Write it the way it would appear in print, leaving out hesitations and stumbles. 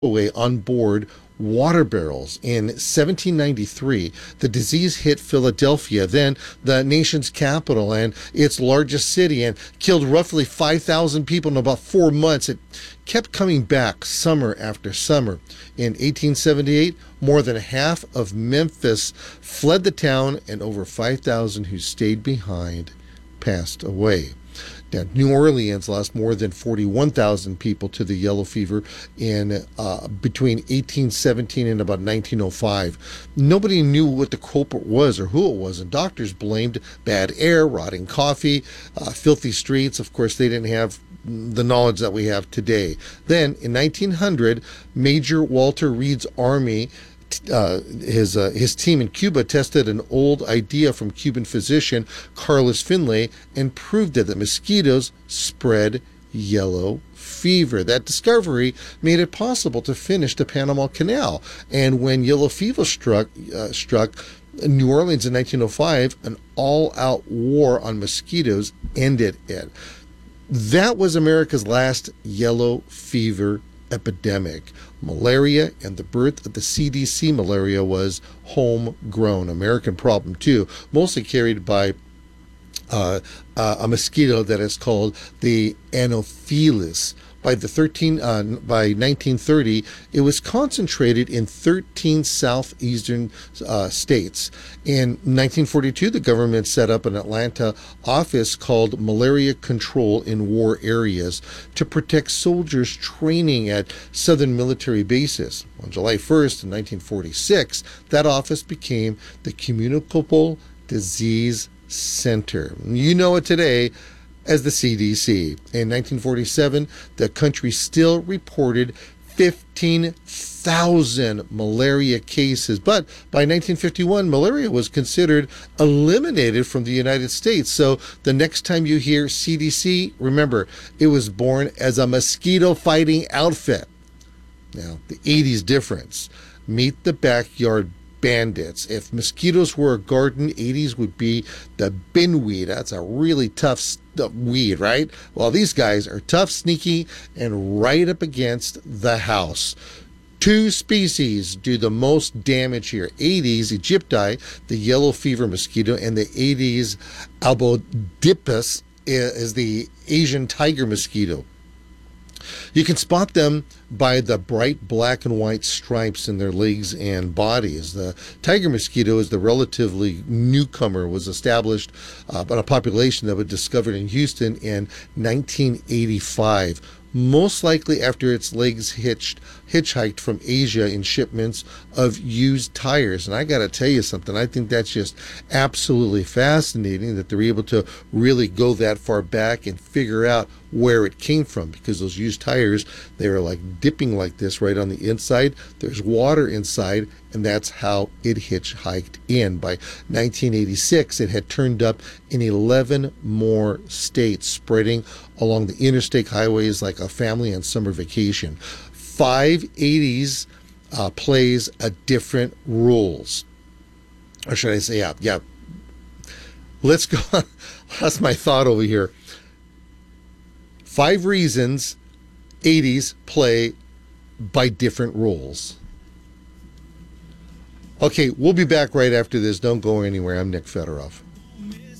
away on board water barrels. In 1793, the disease hit Philadelphia, then the nation's capital and its largest city, and killed roughly 5,000 people in about 4 months. It kept coming back summer after summer. In 1878, more than half of Memphis fled the town, and over 5,000 who stayed behind passed away. Now, New Orleans lost more than 41,000 people to the yellow fever in between 1817 and about 1905. Nobody knew what the culprit was or who it was, and doctors blamed bad air, rotting coffee, filthy streets. Of course, they didn't have the knowledge that we have today. Then, in 1900, Major Walter Reed's army, his team in Cuba, tested an old idea from Cuban physician Carlos Finlay and proved that mosquitoes spread yellow fever. That discovery made it possible to finish the Panama Canal. And when yellow fever struck New Orleans in 1905, an all-out war on mosquitoes ended it. That was America's last yellow fever epidemic. Malaria and the birth of the CDC malaria was homegrown. American problem too, mostly carried by a mosquito that is called the Anopheles. By 1930, it was concentrated in 13 southeastern states. In 1942, the government set up an Atlanta office called Malaria Control in War Areas to protect soldiers training at southern military bases. On July 1st, in 1946, that office became the Communicable Disease Center. You know it today as the CDC. In 1947, the country still reported 15,000 malaria cases. But by 1951, malaria was considered eliminated from the United States. So the next time you hear CDC, remember, it was born as a mosquito fighting outfit. Now, the 80s difference. Meet the backyard bandits. If mosquitoes were a garden, 80s would be the binweed. That's a really tough weed, right? Well, these guys are tough, sneaky, and right up against the house. Two species do the most damage here. Aedes aegypti, the yellow fever mosquito, and the Aedes albopictus is the Asian tiger mosquito. You can spot them by the bright black and white stripes in their legs and bodies. The tiger mosquito is the relatively newcomer, was established by a population that was discovered in Houston in 1985. Most likely after its legs hitchhiked from Asia in shipments of used tires. And I got to tell you something, I think that's just absolutely fascinating that they're able to really go that far back and figure out where it came from, because those used tires, they were like dipping like this right on the inside. There's water inside, and that's how it hitchhiked in. By 1986, it had turned up in 11 more states, spreading along the interstate highways like a family on summer vacation. 580s plays a different rules. Or should I say, yeah. Let's go on. That's my thought over here. 5 reasons 80s play by different rules. Okay, we'll be back right after this. Don't go anywhere. I'm Nick Federoff.